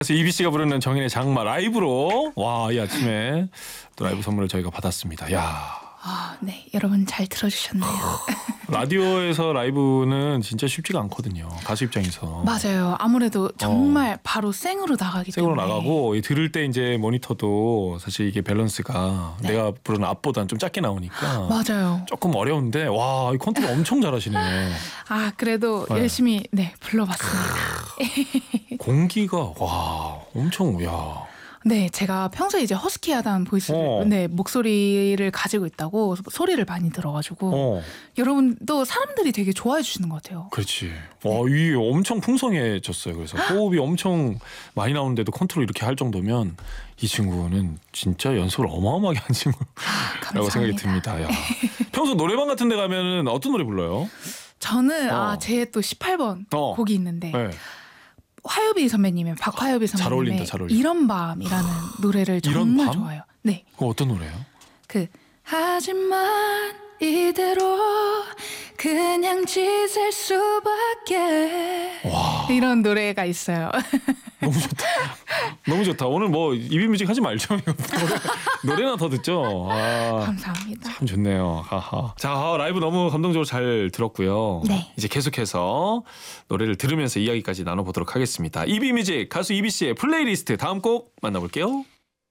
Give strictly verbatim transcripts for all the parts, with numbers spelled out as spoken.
그래서 이비씨가 부르는 정인의 장마 라이브로 와, 이 아침에 또 라이브 선물을 저희가 받았습니다. 야. 아, 네. 여러분 잘 들어주셨네요. 라디오에서 라이브는 진짜 쉽지가 않거든요. 가수 입장에서. 맞아요. 아무래도 정말 어. 바로 생으로 나가기 생으로 때문에. 생으로 나가고 들을 때 이제 모니터도 사실 이게 밸런스가 네. 내가 부르는 앞보다는 좀 작게 나오니까 맞아요. 조금 어려운데 와, 이 컨트롤 엄청 잘하시네. 아, 그래도 네. 열심히 네 불러봤습니다. 공기가 와 엄청 야. 네, 제가 평소에 이제 허스키하다는 보이스, 어. 네 목소리를 가지고 있다고 소리를 많이 들어가지고 어. 여러분도 사람들이 되게 좋아해 주시는 것 같아요. 그렇지. 네. 와, 이 엄청 풍성해졌어요. 그래서 호흡이 엄청 많이 나오는데도 컨트롤 이렇게 할 정도면 이 친구는 진짜 연습을 어마어마하게 한 친구라고 생각이 듭니다. 야. 평소 노래방 같은 데 가면은 어떤 노래 불러요? 저는 어. 아, 제 또 십팔 번 어. 곡이 있는데. 네. 화요비 선배님의 박화요비 선배님의 잘 어울린다, 잘 어울린다. 이런 밤이라는 노래를 정말 밤? 좋아해요. 네. 그거 어떤 노래예요? 그 하지만 이대로 그냥 지낼 수밖에 와. 이런 노래가 있어요. 너무 좋다. 너무 좋다. 오늘 뭐 이비뮤직 하지 말죠. 노래, 노래나 더 듣죠. 아, 감사합니다. 참 좋네요. 하하. 자, 라이브 너무 감동적으로 잘 들었고요. 네. 이제 계속해서 노래를 들으면서 이야기까지 나눠보도록 하겠습니다. 이비뮤직 가수 이비씨의 플레이리스트 다음 곡 만나볼게요.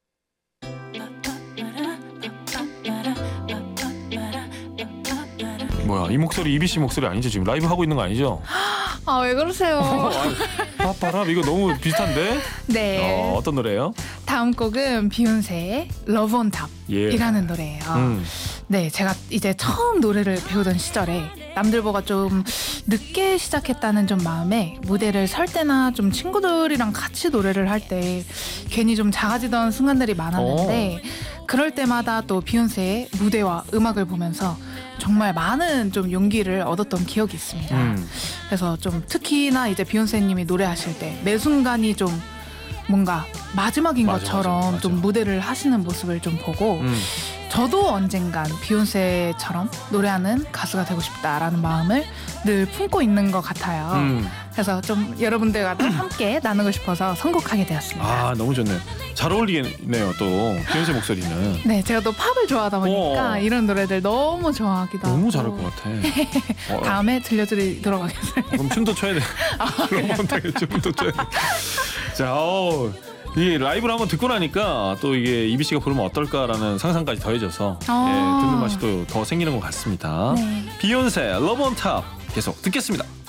뭐야, 이 목소리 이비씨 목소리 아니죠? 지금 라이브 하고 있는 거 아니죠? 아, 왜 그러세요? 빠빠라 이거 너무 비슷한데? 네. 어, 어떤 노래예요? 다음 곡은 비욘세의 Love on Top이라는 예. 노래예요. 음. 네, 제가 이제 처음 노래를 배우던 시절에 남들보다 좀 늦게 시작했다는 좀 마음에 무대를 설 때나 좀 친구들이랑 같이 노래를 할 때 괜히 좀 작아지던 순간들이 많았는데 오. 그럴 때마다 또 비욘세의 무대와 음악을 보면서 정말 많은 좀 용기를 얻었던 기억이 있습니다. 음. 그래서 좀 특히나 이제 비욘세님이 노래하실 때 매 순간이 좀 뭔가 마지막인 맞아, 것처럼 맞아, 맞아. 좀 무대를 하시는 모습을 좀 보고 음. 저도 언젠간 비욘세처럼 노래하는 가수가 되고 싶다라는 마음을 늘 품고 있는 것 같아요. 음. 그래서 좀 여러분들과도 함께 나누고 싶어서 선곡하게 되었습니다. 아, 너무 좋네요. 잘 어울리겠네요. 또 비욘세 목소리는. 네, 제가 또 팝을 좋아하다 보니까 어. 이런 노래들 너무 좋아하기도 하고. 너무 잘할 것 같아. 어. 다음에 들려드리도록 하겠습니다. 그럼 춤도 춰야 돼. 그럼 춤도 춰야 돼. 자, 어. 이 라이브를 한번 듣고 나니까 또 이게 이비씨가 부르면 어떨까라는 상상까지 더해져서 아~ 예, 듣는 맛이 또 더 생기는 것 같습니다. 네. 비욘세 Love on Top 계속 듣겠습니다.